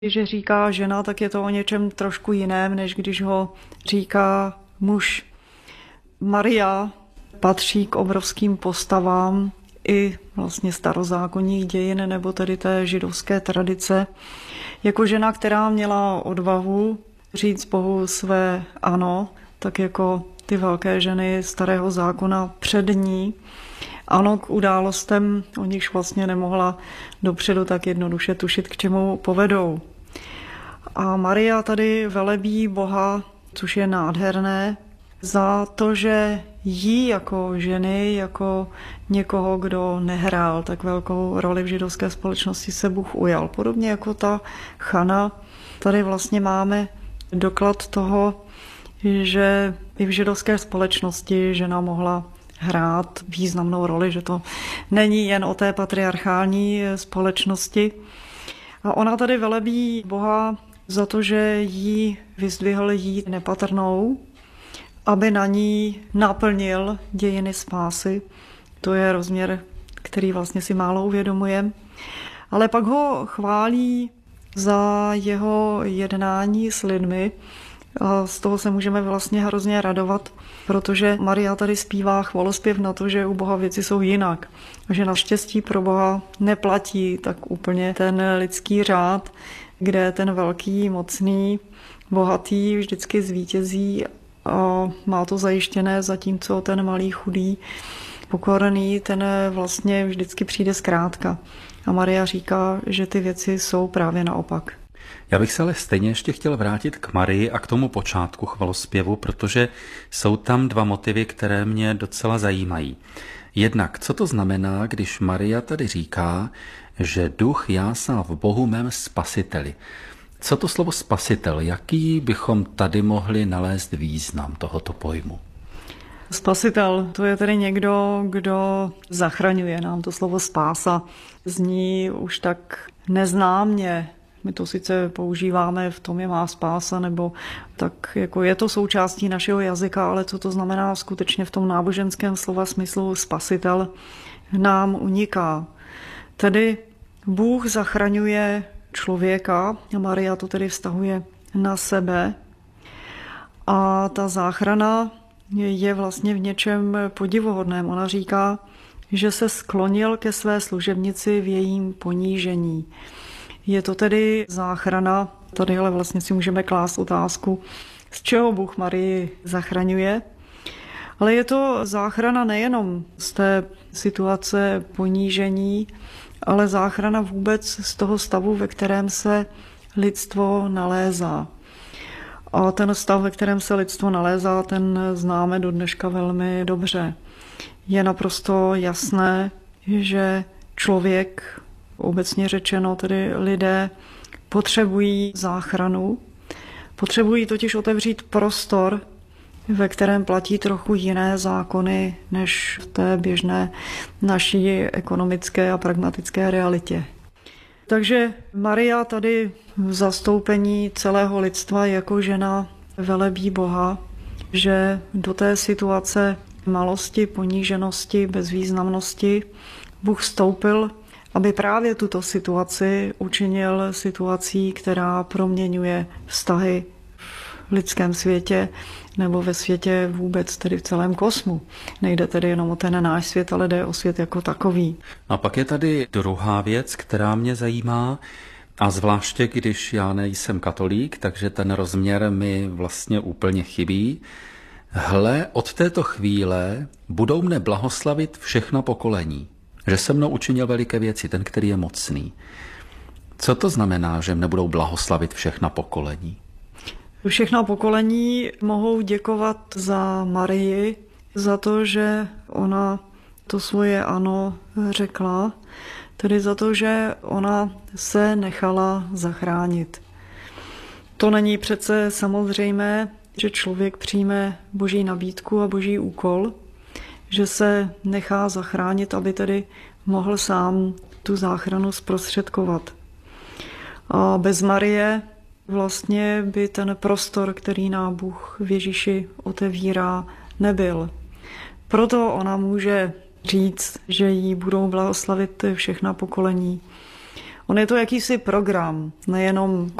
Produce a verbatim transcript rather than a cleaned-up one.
Když říká žena, tak je to o něčem trošku jiném, než když ho říká muž. Maria patří k obrovským postavám i vlastně starozákonních dějin nebo tedy té židovské tradice. Jako žena, která měla odvahu říct Bohu své ano, tak jako ty velké ženy starého zákona před ní. Ano, k událostem, o nichž vlastně nemohla dopředu tak jednoduše tušit, k čemu povedou. A Maria tady velebí Boha, což je nádherné, za to, že jí jako ženy, jako někoho, kdo nehrál tak velkou roli v židovské společnosti, se Bůh ujal. Podobně jako ta Chana, tady vlastně máme doklad toho, že i v židovské společnosti žena mohla hrát významnou roli, že to není jen o té patriarchální společnosti. A ona tady velebí Boha za to, že jí vyzdvihl jí nepatrnou, aby na ní naplnil dějiny spásy. To je rozměr, který vlastně si málo uvědomujeme. Ale pak ho chválí za jeho jednání s lidmi. A z toho se můžeme vlastně hrozně radovat, protože Maria tady zpívá chvalospěv na to, že u Boha věci jsou jinak. Že naštěstí pro Boha neplatí tak úplně ten lidský řád, kde ten velký, mocný, bohatý vždycky zvítězí a má to zajištěné, zatímco ten malý, chudý, pokorný, ten vlastně vždycky přijde zkrátka. A Maria říká, že ty věci jsou právě naopak. Já bych se ale stejně ještě chtěl vrátit k Marii a k tomu počátku chvalospěvu, protože jsou tam dva motivy, které mě docela zajímají. Jednak, co to znamená, když Maria tady říká, že duch jásá v Bohu mém spasiteli. Co to slovo spasitel? Jaký bychom tady mohli nalézt význam tohoto pojmu? Spasitel, to je tedy někdo, kdo zachraňuje. Nám to slovo spása zní už tak neznámě. My to sice používáme, v tom je má spása, nebo tak jako je to součástí našeho jazyka, ale co to znamená skutečně v tom náboženském slova smyslu spasitel, nám uniká. Tedy Bůh zachraňuje člověka, a Maria to tedy vztahuje na sebe. A ta záchrana je vlastně v něčem podivuhodném. Ona říká, že se sklonil ke své služebnici v jejím ponížení. Je to tedy záchrana, tadyhle vlastně si můžeme klást otázku, z čeho Bůh Marii zachraňuje, ale je to záchrana nejenom z té situace ponížení, ale záchrana vůbec z toho stavu, ve kterém se lidstvo nalézá. A ten stav, ve kterém se lidstvo nalézá, ten známe do dneška velmi dobře. Je naprosto jasné, že člověk, obecně řečeno, tedy lidé, potřebují záchranu. Potřebují totiž otevřít prostor, ve kterém platí trochu jiné zákony, než v té běžné naší ekonomické a pragmatické realitě. Takže Maria tady v zastoupení celého lidstva jako žena velebí Boha, že do té situace malosti, poníženosti, bezvýznamnosti Bůh vstoupil, aby právě tuto situaci učinil situací, která proměňuje vztahy v lidském světě nebo ve světě vůbec, tedy v celém kosmu. Nejde tedy jenom o ten náš svět, ale jde o svět jako takový. A pak je tady druhá věc, která mě zajímá, a zvláště když já nejsem katolík, takže ten rozměr mi vlastně úplně chybí. Hle, od této chvíle budou mne blahoslavit všechna pokolení. Že se mnou učinil veliké věci, ten, který je mocný. Co to znamená, že mne budou blahoslavit všechna pokolení? Všechna pokolení mohou děkovat za Marii, za to, že ona to svoje ano řekla, tedy za to, že ona se nechala zachránit. To není přece samozřejmé, že člověk přijme boží nabídku a boží úkol, že se nechá zachránit, aby tedy mohl sám tu záchranu zprostředkovat. A bez Marie vlastně by ten prostor, který nám Bůh v Ježíši otevírá, nebyl. Proto ona může říct, že jí budou blahoslavit všechna pokolení. On je to jakýsi program, nejenom